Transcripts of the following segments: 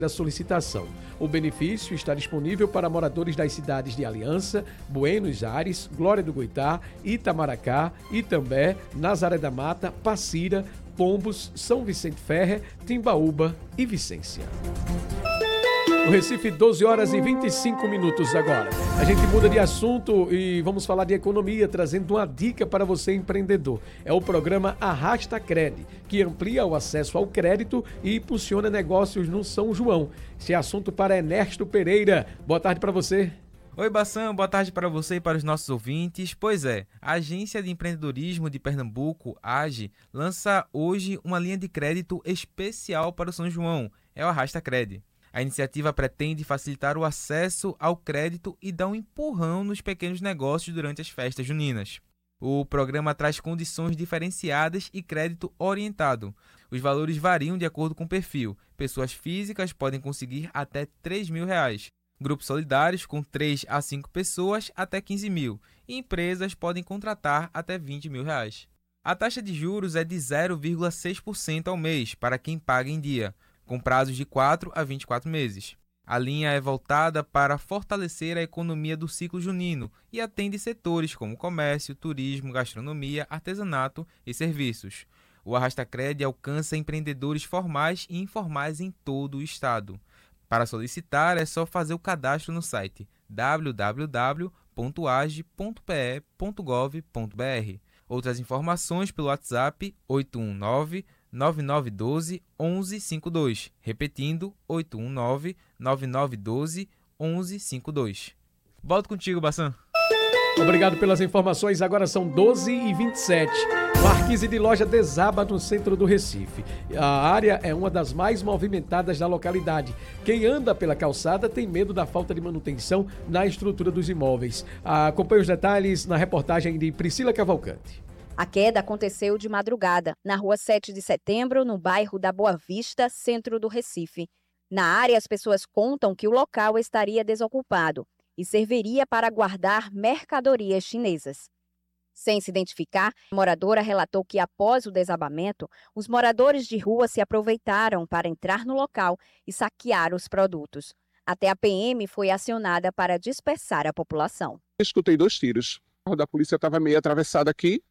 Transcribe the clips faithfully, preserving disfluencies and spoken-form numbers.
da solicitação. O benefício está disponível para moradores das cidades de Aliança, Buenos Aires, Glória do Goitá, Itamaracá, Itambé, Nazaré da Mata, Passira, Pombos, São Vicente Ferre, Timbaúba e Vicência. No Recife, doze horas e vinte e cinco minutos agora. A gente muda de assunto e vamos falar de economia, trazendo uma dica para você empreendedor. É o programa Arrasta Cred, que amplia o acesso ao crédito e impulsiona negócios no São João. Esse é assunto para Ernesto Pereira. Boa tarde para você. Oi, Bassan, boa tarde para você e para os nossos ouvintes. Pois é, a Agência de Empreendedorismo de Pernambuco, A G E, lança hoje uma linha de crédito especial para o São João. É o Arrasta Cred. A iniciativa pretende facilitar o acesso ao crédito e dar um empurrão nos pequenos negócios durante as festas juninas. O programa traz condições diferenciadas e crédito orientado. Os valores variam de acordo com o perfil. Pessoas físicas podem conseguir até três mil reais. Grupos solidários com três a cinco pessoas até quinze mil. E empresas podem contratar até vinte mil reais. A taxa de juros é de zero vírgula seis por cento ao mês para quem paga em dia, com prazos de quatro a vinte e quatro meses. A linha é voltada para fortalecer a economia do ciclo junino e atende setores como comércio, turismo, gastronomia, artesanato e serviços. O Arrasta Cred alcança empreendedores formais e informais em todo o estado. Para solicitar, é só fazer o cadastro no site w w w ponto a g e ponto p e ponto gov ponto b r. Outras informações pelo WhatsApp oito um nove, nove nove um dois, um um cinco dois. Repetindo, oito um nove, nove nove um dois, um um cinco dois. Volto contigo, Bassan. Obrigado pelas informações. Agora são doze e vinte e sete. Marquise de loja desaba no centro do Recife. A área é uma das mais movimentadas da localidade. Quem anda pela calçada tem medo da falta de manutenção na estrutura dos imóveis. Acompanhe os detalhes na reportagem de Priscila Cavalcante. A queda aconteceu de madrugada, na rua sete de setembro, no bairro da Boa Vista, centro do Recife. Na área, as pessoas contam que o local estaria desocupado e serviria para guardar mercadorias chinesas. Sem se identificar, a moradora relatou que após o desabamento, os moradores de rua se aproveitaram para entrar no local e saquear os produtos. Até a P M foi acionada para dispersar a população. Eu escutei dois tiros. O carro da polícia estava meio atravessado aqui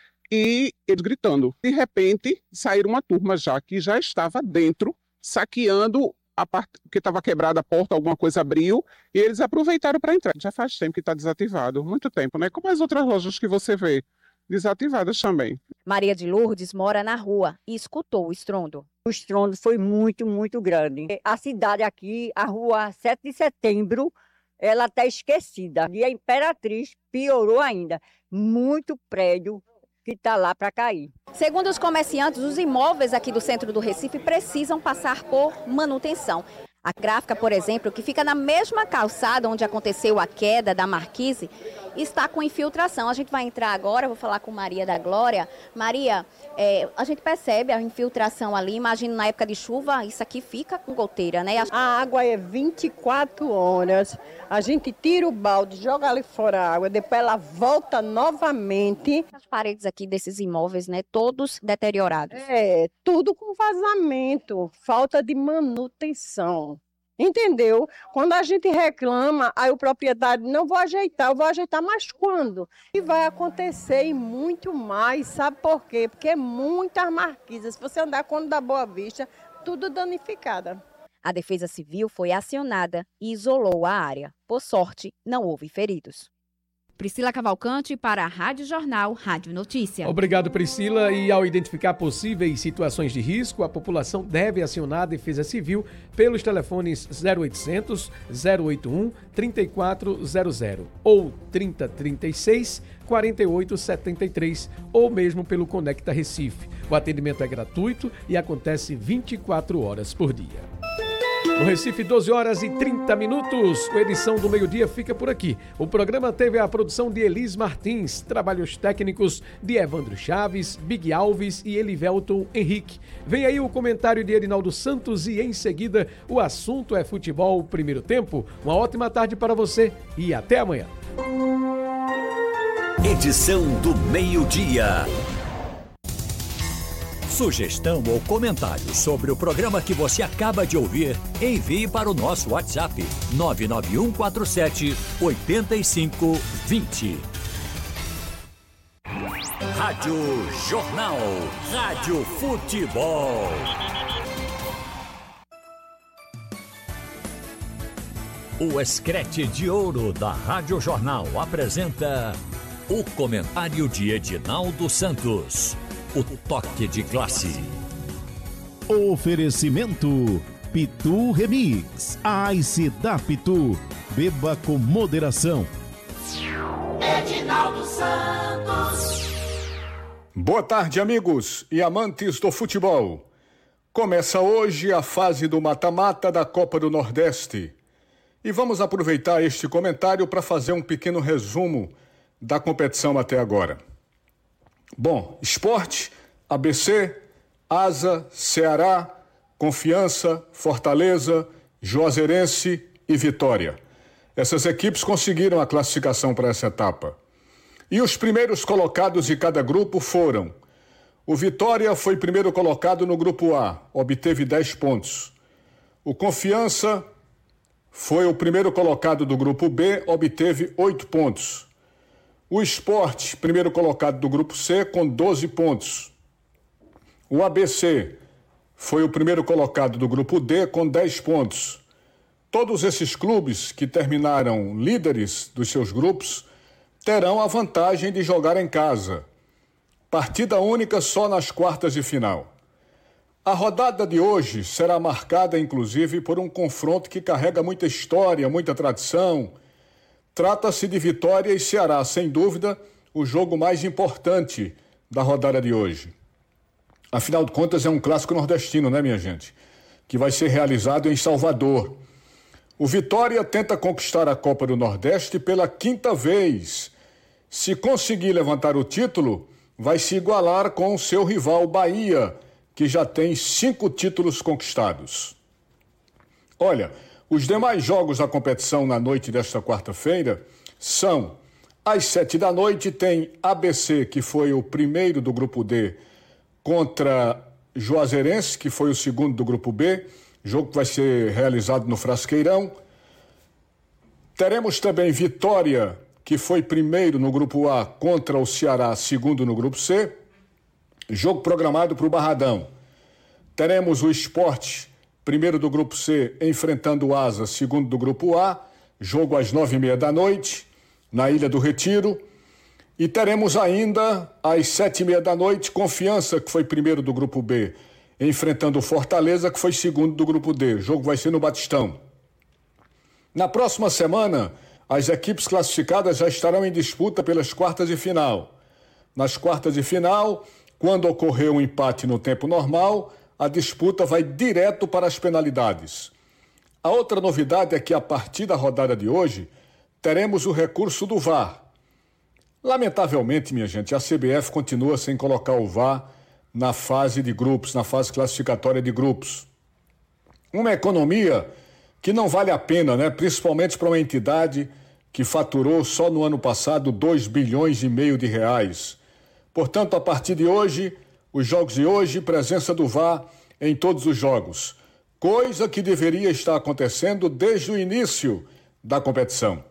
e eles gritando. De repente, saíram uma turma já que já estava dentro, saqueando a parte que estava quebrada, a porta, alguma coisa abriu, e eles aproveitaram para entrar. Já faz tempo que está desativado, muito tempo, né? Como as outras lojas que você vê, desativadas também. Maria de Lourdes mora na rua e escutou o estrondo. O estrondo foi muito, muito grande. A cidade aqui, a rua sete de setembro, ela está esquecida. E a Imperatriz piorou ainda. Muito prédio que está lá para cair. Segundo os comerciantes, os imóveis aqui do centro do Recife precisam passar por manutenção. A gráfica, por exemplo, que fica na mesma calçada onde aconteceu a queda da Marquise, está com infiltração. A gente vai entrar agora, vou falar com Maria da Glória. Maria, é, a gente percebe a infiltração ali, imagino na época de chuva, isso aqui fica com goteira, né? A água é vinte e quatro horas, a gente tira o balde, joga ali fora a água, depois ela volta novamente. As paredes aqui desses imóveis, né, todos deteriorados. É, tudo com vazamento, falta de manutenção. Entendeu? Quando a gente reclama, aí o proprietário, não vou ajeitar, eu vou ajeitar, mas quando? E vai acontecer e muito mais, sabe por quê? Porque é muitas marquises. Se você andar quando da Boa Vista, tudo danificada. A Defesa Civil foi acionada e isolou a área. Por sorte, não houve feridos. Priscila Cavalcante para a Rádio Jornal Rádio Notícia. Obrigado, Priscila. E ao identificar possíveis situações de risco, a população deve acionar a Defesa Civil pelos telefones zero oitocentos, zero oito um, três quatro zero zero ou trinta, trinta e seis, quarenta e oito, setenta e três ou mesmo pelo Conecta Recife. O atendimento é gratuito e acontece vinte e quatro horas por dia. No Recife, doze horas e trinta minutos. A edição do meio-dia fica por aqui. O programa teve a produção de Elis Martins, trabalhos técnicos de Evandro Chaves, Big Alves e Elivelton Henrique. Vem aí o comentário de Erinaldo Santos e em seguida o assunto é futebol primeiro tempo. Uma ótima tarde para você e até amanhã. Edição do meio-dia. Sugestão ou comentário sobre o programa que você acaba de ouvir, envie para o nosso WhatsApp nove nove um quatro sete oito cinco dois zero. Rádio Jornal. Rádio Futebol. O Escrete de Ouro da Rádio Jornal apresenta o comentário de Edinaldo Santos. O toque de classe. Oferecimento Pitu Remix. A Ice da Pitu. Beba com moderação. Edinaldo Santos. Boa tarde, amigos e amantes do futebol. Começa hoje a fase do mata-mata da Copa do Nordeste. E vamos aproveitar este comentário para fazer um pequeno resumo da competição até agora. Bom, Sport, A B C, Asa, Ceará, Confiança, Fortaleza, Juazeirense e Vitória. Essas equipes conseguiram a classificação para essa etapa. E os primeiros colocados de cada grupo foram: o Vitória foi primeiro colocado no grupo A, obteve dez pontos. O Confiança foi o primeiro colocado do grupo B, obteve oito pontos. O Sport, primeiro colocado do grupo C, com doze pontos. O A B C foi o primeiro colocado do grupo D, com dez pontos. Todos esses clubes que terminaram líderes dos seus grupos terão a vantagem de jogar em casa. Partida única só nas quartas de final. A rodada de hoje será marcada, inclusive, por um confronto que carrega muita história, muita tradição. Trata-se de Vitória e Ceará, sem dúvida, o jogo mais importante da rodada de hoje. Afinal de contas, é um clássico nordestino, né, minha gente? Que vai ser realizado em Salvador. O Vitória tenta conquistar a Copa do Nordeste pela quinta vez. Se conseguir levantar o título, vai se igualar com o seu rival Bahia, que já tem cinco títulos conquistados. Olha, os demais jogos da competição na noite desta quarta-feira são: às sete da noite tem A B C, que foi o primeiro do grupo D, contra Juazeirense, que foi o segundo do grupo B, jogo que vai ser realizado no Frasqueirão. Teremos também Vitória, que foi primeiro no grupo A, contra o Ceará, segundo no grupo C, jogo programado para o Barradão. Teremos o Sport, primeiro do grupo C, enfrentando o Asa, segundo do grupo A, jogo às nove e meia da noite, na Ilha do Retiro. E teremos ainda, às sete e meia da noite, Confiança, que foi primeiro do grupo B, enfrentando o Fortaleza, que foi segundo do grupo D. O jogo vai ser no Batistão. Na próxima semana, as equipes classificadas já estarão em disputa pelas quartas de final. Nas quartas de final, quando ocorrer um empate no tempo normal, a disputa vai direto para as penalidades. A outra novidade é que, a partir da rodada de hoje, teremos o recurso do V A R. Lamentavelmente, minha gente, a C B F continua sem colocar o V A R na fase de grupos, na fase classificatória de grupos. Uma economia que não vale a pena, né? Principalmente para uma entidade que faturou só no ano passado dois bilhões e meio de reais. Portanto, a partir de hoje, os jogos de hoje, presença do V A R em todos os jogos, coisa que deveria estar acontecendo desde o início da competição.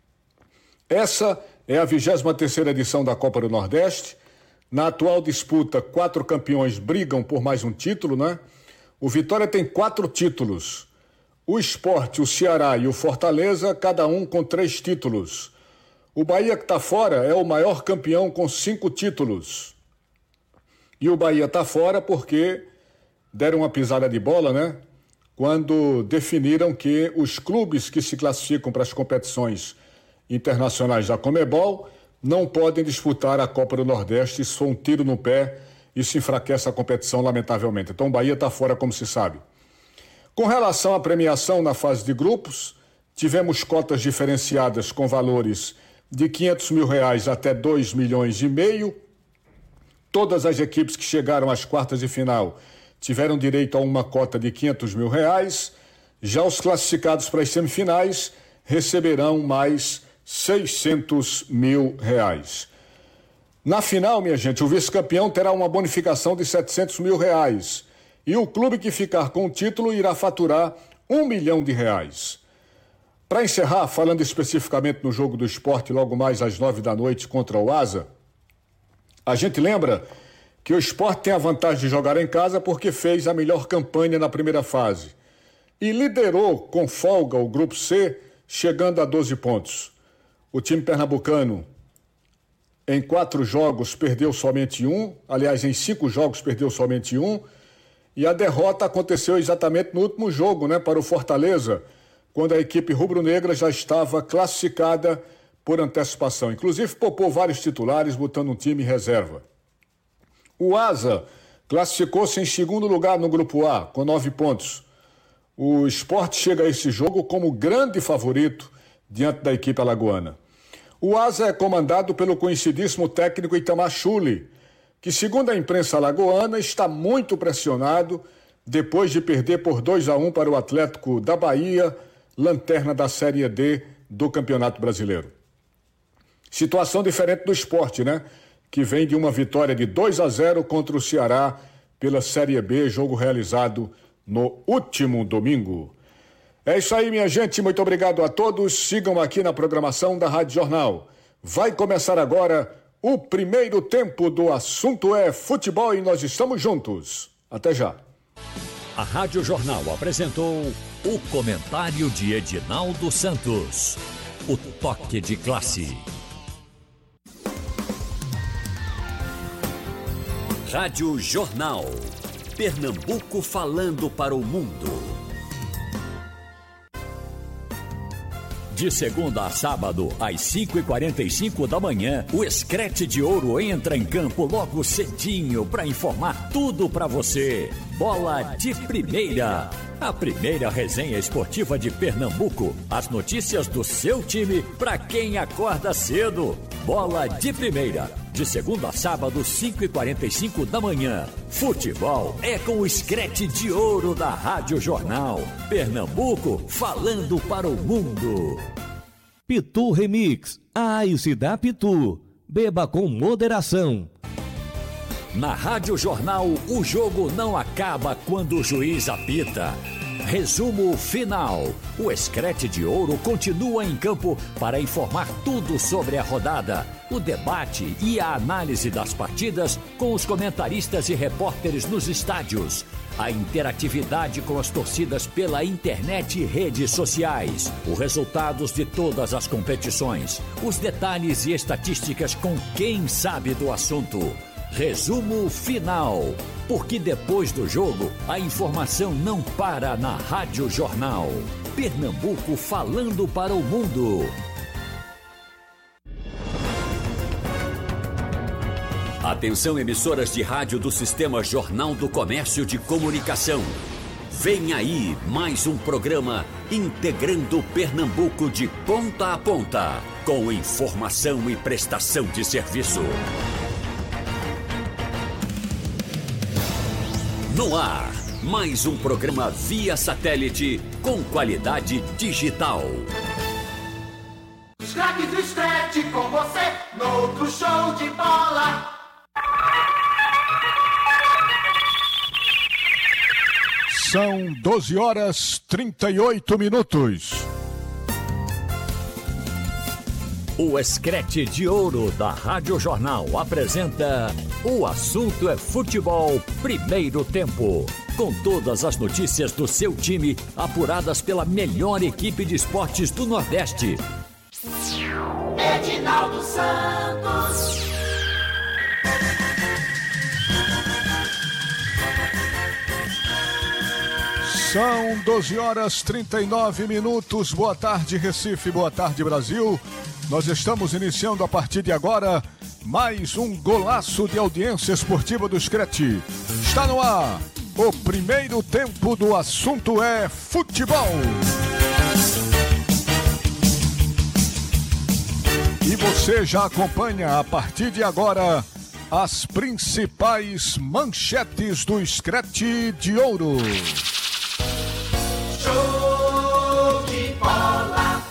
Essa é a vigésima terceira edição da Copa do Nordeste. Na atual disputa, quatro campeões brigam por mais um título, né? O Vitória tem quatro títulos. O Sport, o Ceará e o Fortaleza, cada um com três títulos. O Bahia, que está fora, é o maior campeão com cinco títulos. E o Bahia está fora porque deram uma pisada de bola, né? Quando definiram que os clubes que se classificam para as competições internacionais da Conmebol não podem disputar a Copa do Nordeste. Isso foi um tiro no pé, isso enfraquece a competição, lamentavelmente. Então o Bahia está fora, como se sabe. Com relação à premiação na fase de grupos, tivemos cotas diferenciadas com valores de quinhentos mil reais até dois milhões e meio. Todas as equipes que chegaram às quartas de final tiveram direito a uma cota de quinhentos mil reais. Já os classificados para as semifinais receberão mais seiscentos mil reais. Na final, minha gente, o vice-campeão terá uma bonificação de setecentos mil reais. E o clube que ficar com o título irá faturar um milhão de reais. Para encerrar, falando especificamente no jogo do Sport, logo mais às nove da noite contra o Asa, a gente lembra que o Sport tem a vantagem de jogar em casa porque fez a melhor campanha na primeira fase e liderou com folga o Grupo C, chegando a doze pontos. O time pernambucano, em quatro jogos, perdeu somente um, aliás, em cinco jogos perdeu somente um, e a derrota aconteceu exatamente no último jogo, né, para o Fortaleza, quando a equipe rubro-negra já estava classificada por antecipação. Inclusive, poupou vários titulares, botando um time em reserva. O Asa classificou-se em segundo lugar no Grupo A, com nove pontos. O Sport chega a esse jogo como grande favorito diante da equipe alagoana. O Asa é comandado pelo conhecidíssimo técnico Itamar Schulli, que, segundo a imprensa alagoana, está muito pressionado depois de perder por dois a um para o Atlético da Bahia, lanterna da Série D do Campeonato Brasileiro. Situação diferente do Sport, né? Que vem de uma vitória de dois a zero contra o Ceará pela Série B, jogo realizado no último domingo. É isso aí, minha gente. Muito obrigado a todos. Sigam aqui na programação da Rádio Jornal. Vai começar agora o primeiro tempo do Assunto é Futebol e nós estamos juntos. Até já. A Rádio Jornal apresentou o comentário de Edinaldo Santos. O toque de classe. Rádio Jornal. Pernambuco falando para o mundo. De segunda a sábado, às cinco e quarenta e cinco da manhã, o Screte de Ouro entra em campo logo cedinho para informar tudo para você. Bola de Primeira. A primeira resenha esportiva de Pernambuco. As notícias do seu time para quem acorda cedo. Bola de Primeira. De segunda a sábado, cinco e quarenta e cinco da manhã. Futebol é com o Screte de Ouro da Rádio Jornal. Pernambuco falando para o mundo. Pitu Remix. A Ice da Pitu. Beba com moderação. Na Rádio Jornal, o jogo não acaba quando o juiz apita. Resumo final. O Screte de Ouro continua em campo para informar tudo sobre a rodada, o debate e a análise das partidas com os comentaristas e repórteres nos estádios, a interatividade com as torcidas pela internet e redes sociais, os resultados de todas as competições, os detalhes e estatísticas com quem sabe do assunto. Resumo final, porque depois do jogo a informação não para na Rádio Jornal. Pernambuco falando para o mundo. Atenção, emissoras de rádio do Sistema Jornal do Comércio de Comunicação. Vem aí mais um programa integrando Pernambuco de ponta a ponta, com informação e prestação de serviço. No ar, mais um programa via satélite com qualidade digital. Os craques do Screte com você, no outro show de bola. São doze horas e trinta e oito minutos. O Screte de Ouro da Rádio Jornal apresenta O Assunto é Futebol, primeiro tempo. Com todas as notícias do seu time, apuradas pela melhor equipe de esportes do Nordeste. Edinaldo Santos. São doze horas e trinta e nove minutos. Boa tarde, Recife. Boa tarde, Brasil. Nós estamos iniciando a partir de agora mais um golaço de audiência esportiva do Screte. Está no ar o primeiro tempo do Assunto é Futebol. E você já acompanha a partir de agora as principais manchetes do Screte de Ouro. Show de bola.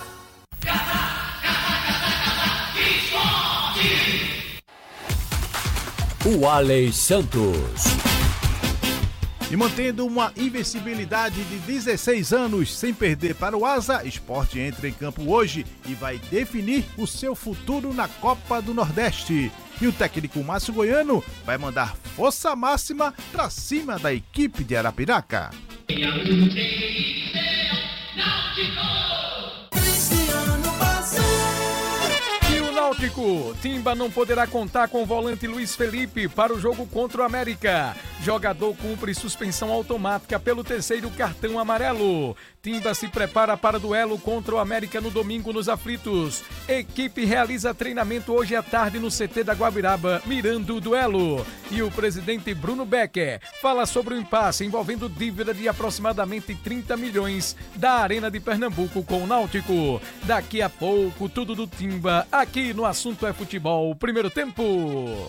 Ualei Santos. E mantendo uma invencibilidade de dezesseis anos sem perder para o Asa, Sport entra em campo hoje e vai definir o seu futuro na Copa do Nordeste. E o técnico Márcio Goiano vai mandar força máxima para cima da equipe de Arapiraca. Náutico, Timba não poderá contar com o volante Luiz Felipe para o jogo contra o América. Jogador cumpre suspensão automática pelo terceiro cartão amarelo. Timba se prepara para duelo contra o América no domingo nos Aflitos. Equipe realiza treinamento hoje à tarde no C T da Guabiraba, mirando o duelo. E o presidente Bruno Becker fala sobre o impasse envolvendo dívida de aproximadamente trinta milhões da Arena de Pernambuco com o Náutico. Daqui a pouco, tudo do Timba, aqui no Assunto é Futebol, primeiro tempo.